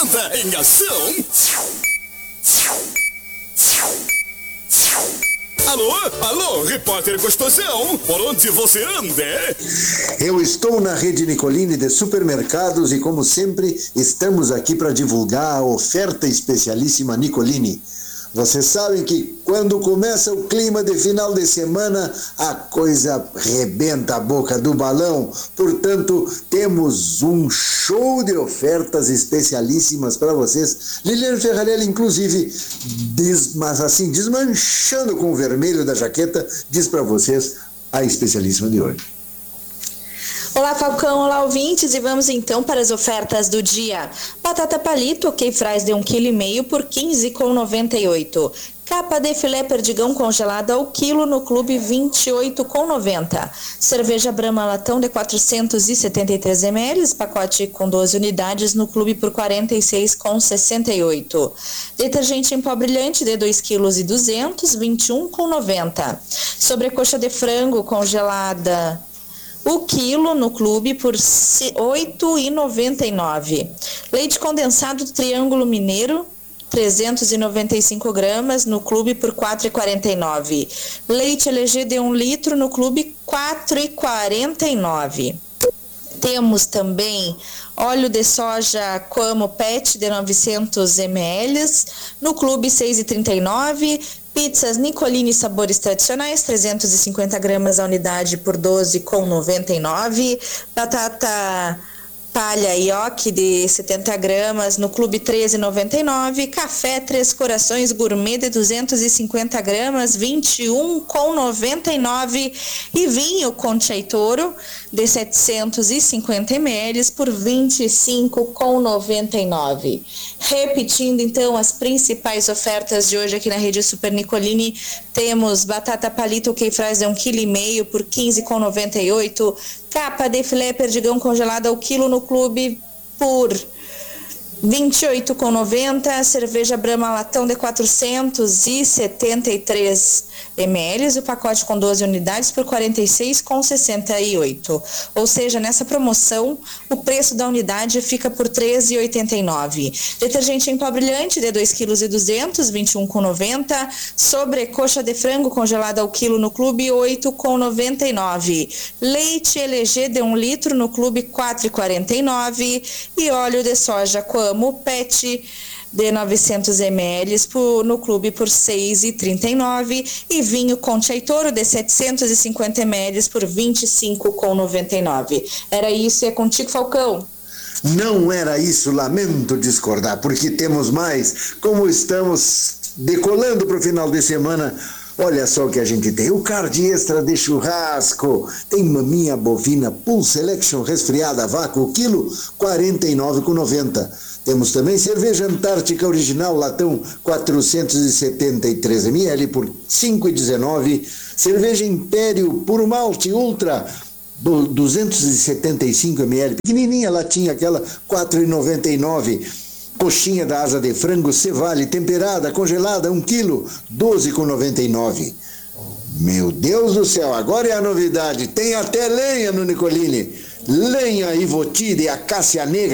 90 em ação. Alô, repórter Gostosão, por onde você anda? Eu estou na rede Nicolini de supermercados e, como sempre, estamos aqui para divulgar a oferta especialíssima Nicolini. Vocês sabem que quando começa o clima de final de semana, a coisa rebenta a boca do balão. Portanto, temos um show de ofertas especialíssimas para vocês. Liliane Ferrarelli, inclusive, mas assim, desmanchando com o vermelho da jaqueta, diz para vocês a especialíssima de hoje. Olá, Falcão, olá, ouvintes, e vamos então para as ofertas do dia. Batata palito, ok fries de 1,5 kg por R$ 15,98. Capa de filé perdigão congelada ao quilo no clube R$ 28,90. Cerveja Brahma latão de 473 ml, pacote com 12 unidades no clube por R$ 46,68. Detergente em pó brilhante de 2,2 kg, R$ 21,90. Sobrecoxa de frango congelada o quilo no clube por R$ 8,99. Leite condensado Triângulo Mineiro, 395 gramas, no clube por R$ 4,49. Leite LG de 1 litro no clube, R$ 4,49. Temos também óleo de soja Coamo PET de 900 ml, no clube R$ 6,39. Pizzas Nicolini sabores tradicionais, 350 gramas a unidade por R$ 12,99. Batata palha ioki de 70 gramas, no clube R$ 13,99. Café Três Corações Gourmet de 250 gramas, R$ 21,99. E vinho Concha e Toro de 750 ml por R$ 25,99. Repetindo então as principais ofertas de hoje aqui na rede Super Nicolini, temos batata palito ok fries de 1,5 kg por R$ 15,98. Capa de filé perdigão congelada ao quilo no clube por R$ 28,90. Cerveja Brahma latão de 473 ml, o pacote com 12 unidades por R$ 46,68. Ou seja, nessa promoção, o preço da unidade fica por R$ 13,89. Detergente em pó brilhante de 2,2 kg, R$ 21,90. Sobrecoxa de frango congelada ao quilo no clube, R$ 8,99. Leite LG de 1 litro no clube, R$ 4,49. E óleo de soja Coamo PET de 900 ml no clube por R$ 6,39. E vinho Concha e Toro de 750 ml por R$ 25,99. Era isso, e é contigo, Falcão. Não era isso, lamento discordar, porque temos mais. Como estamos decolando para o final de semana, olha só o que a gente tem. O card extra de churrasco. Tem maminha bovina Pool Selection resfriada a vácuo, quilo R$ 49,90. Temos também cerveja Antártica Original Latão 473 ml por R$ 5,19. Cerveja Império Puro Malte Ultra 275 ml, pequenininha latinha aquela, R$ 4,99. Coxinha da asa de frango Cevale temperada, congelada, 1 kg, R$ 12,99. Meu Deus do céu, agora é a novidade. Tem até lenha no Nicolini. Lenha Ivoti de acácia negra.